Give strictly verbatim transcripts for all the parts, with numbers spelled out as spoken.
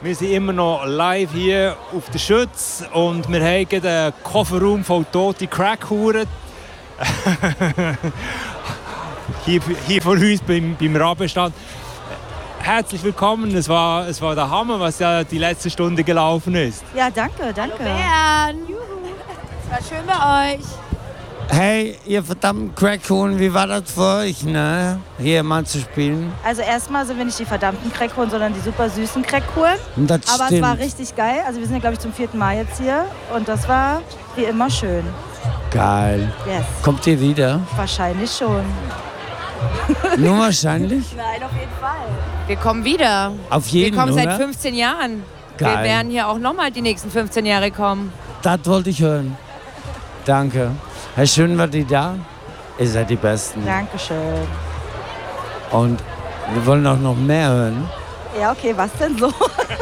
Wir sind immer noch live hier auf der Schütz und wir haben einen Kofferraum voll tote Crackhuren. hier, hier von uns beim, beim Rabenstand. Herzlich willkommen, es war, es war der Hammer, was ja die letzte Stunde gelaufen ist. Ja, danke, danke. Hallo Bern. Juhu. Es war schön bei euch. Hey, ihr verdammten Crackhuhn, wie war das für euch, ne? Hier mal zu spielen? Also erstmal sind wir nicht die verdammten Crackhuhn, sondern die super süßen Crackhuhn. Das Aber stimmt. es war richtig geil. Also wir sind ja, glaube ich, zum vierten Mal jetzt hier. Und das war wie immer schön. Geil. Yes. Kommt ihr wieder? Wahrscheinlich schon. Nur wahrscheinlich? Nein, auf jeden Fall. Wir kommen wieder. Auf jeden, Wir kommen oder? seit fünfzehn Jahren. Geil. Wir werden hier auch nochmal die nächsten fünfzehn Jahre kommen. Das wollte ich hören. Danke. Herr Schön, war die da? Ihr seid die Besten. Dankeschön. Und wir wollen auch noch mehr hören. Ja, okay, was denn so?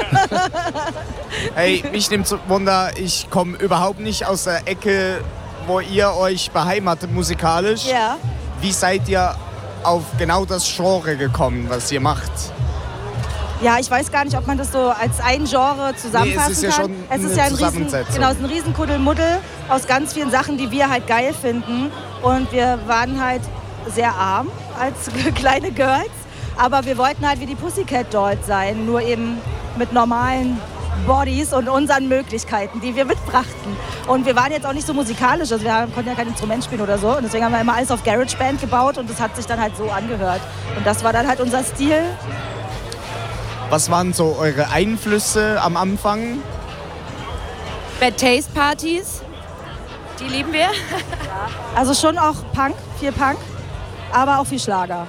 Hey, mich nimmt Wunder, ich komme überhaupt nicht aus der Ecke, wo ihr euch beheimatet musikalisch. Ja. Wie seid ihr auf genau das Genre gekommen, was ihr macht? Ja, ich weiß gar nicht, ob man das so als ein Genre zusammenfassen Nee, es ist ja kann. schon es ist eine ja ein riesen, Zusammensetzung. genau, es ist ein riesen Kuddelmuddel aus ganz vielen Sachen, die wir halt geil finden. Und wir waren halt sehr arm als kleine Girls, aber wir wollten halt wie die Pussycat Dolls sein, nur eben mit normalen Bodies und unseren Möglichkeiten, die wir mitbrachten. Und wir waren jetzt auch nicht so musikalisch, also wir haben, konnten ja kein Instrument spielen oder so. Und deswegen haben wir immer alles auf GarageBand gebaut und das hat sich dann halt so angehört. Und das war dann halt unser Stil. Was waren so eure Einflüsse am Anfang? Bad Taste Partys, die lieben wir. Also schon auch Punk, viel Punk, aber auch viel Schlager.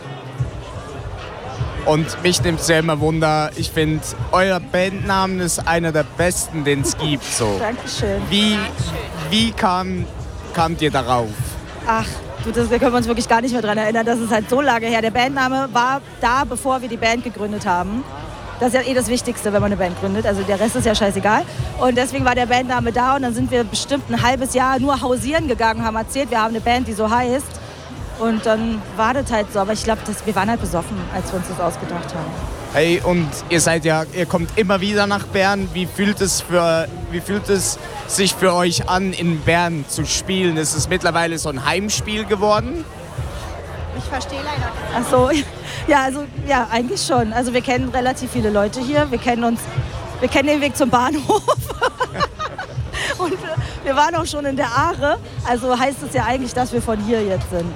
Und mich nimmt sehr immer Wunder, ich finde, euer Bandnamen ist einer der besten, den es gibt. So. Dankeschön. Wie, wie kam, kamt ihr darauf? Ach, du, das, da können wir uns wirklich gar nicht mehr dran erinnern. Das ist halt so lange her. Der Bandname war da, bevor wir die Band gegründet haben. Das ist ja eh das Wichtigste, wenn man eine Band gründet. Also der Rest ist ja scheißegal. Und deswegen war der Bandname da und dann sind wir bestimmt ein halbes Jahr nur hausieren gegangen, haben erzählt, wir haben eine Band, die so heißt. Und dann war das halt so. Aber ich glaube, wir waren halt besoffen, als wir uns das ausgedacht haben. Hey, und ihr seid ja, ihr kommt immer wieder nach Bern. Wie fühlt es für, wie fühlt es sich für euch an, in Bern zu spielen? Ist es mittlerweile so ein Heimspiel geworden? Ich verstehe leider. Ach so, ja, also ja, eigentlich schon. Also wir kennen relativ viele Leute hier. Wir kennen uns, wir kennen den Weg zum Bahnhof. Und wir, wir waren auch schon in der Aare. Also heißt es ja eigentlich, dass wir von hier jetzt sind.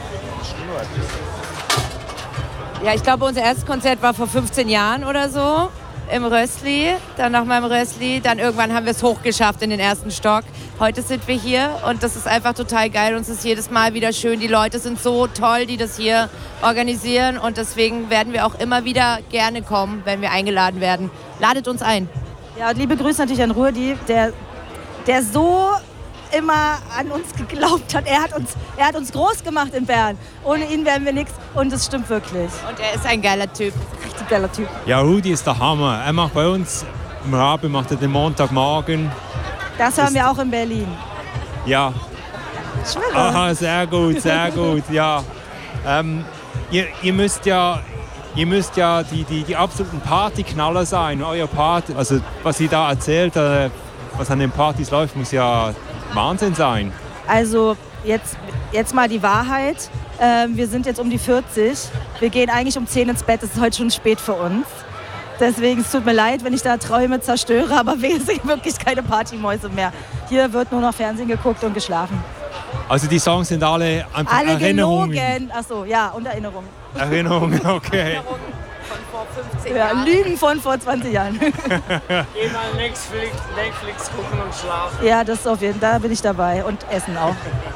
Ja, ich glaube, unser erstes Konzert war vor fünfzehn Jahren oder so im Rössli. Dann nach meinem Rössli. Dann irgendwann haben wir es hochgeschafft in den ersten Stock. Heute sind wir hier und das ist einfach total geil. Uns ist jedes Mal wieder schön. Die Leute sind so toll, die das hier organisieren. Und deswegen werden wir auch immer wieder gerne kommen, wenn wir eingeladen werden. Ladet uns ein. Ja, und liebe Grüße natürlich an Rudi, der, der so immer an uns geglaubt hat. Er hat uns, er hat uns groß gemacht in Bern. Ohne ihn wären wir nichts und das stimmt wirklich. Und er ist ein geiler Typ. Richtig geiler Typ. Ja, Rudi ist der Hammer. Er macht bei uns im Rabe macht er den Montagmorgen. Das hören wir auch in Berlin. Ja. Ich schwöre. Aha, sehr gut, sehr gut, ja. Ähm, ihr, ihr müsst ja, ihr müsst ja die, die, die absoluten Partyknaller sein. Euer Party, also was ihr da erzählt, äh, was an den Partys läuft, muss ja Wahnsinn sein. Also jetzt, jetzt mal die Wahrheit. Ähm, wir sind jetzt um die vierzig. Wir gehen eigentlich um zehn ins Bett. Es ist heute schon spät für uns. Deswegen, es tut mir leid, wenn ich da Träume zerstöre, aber wir sind wirklich keine Partymäuse mehr. Hier wird nur noch Fernsehen geguckt und geschlafen. Also die Songs sind alle einfach Alle Erinnerungen. gelogen. Achso, ja, und Erinnerungen. Erinnerungen, okay. Von vor fünfzehn Ja, Jahren. Lügen von vor zwanzig Jahren. Geh mal Netflix, Netflix gucken und schlafen. Ja, das auf jeden Fall, da bin ich dabei. Und Essen auch.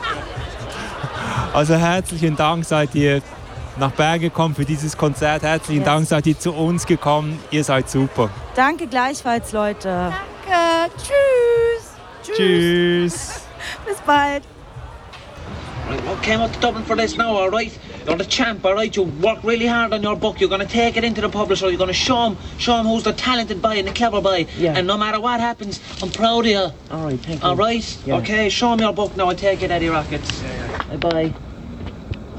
Also herzlichen Dank, seid ihr nach Bern gekommen für dieses Konzert. Herzlichen Yes. Dank, seid ihr zu uns gekommen. Ihr seid super. Danke gleichfalls, Leute. Danke. Tschüss. Tschüss. Bis bald. Right, what came up to Dublin for this now, all right? You're the champ, all right? You work really hard on your book. You're going to take it into the publisher. You're going to show him, show him who's the talented boy and the clever boy. Yeah. And no matter what happens, I'm proud of you. All right, thank you. All right? Yeah. Okay, show him your book now and take it, Eddie Rockets. Bye-bye.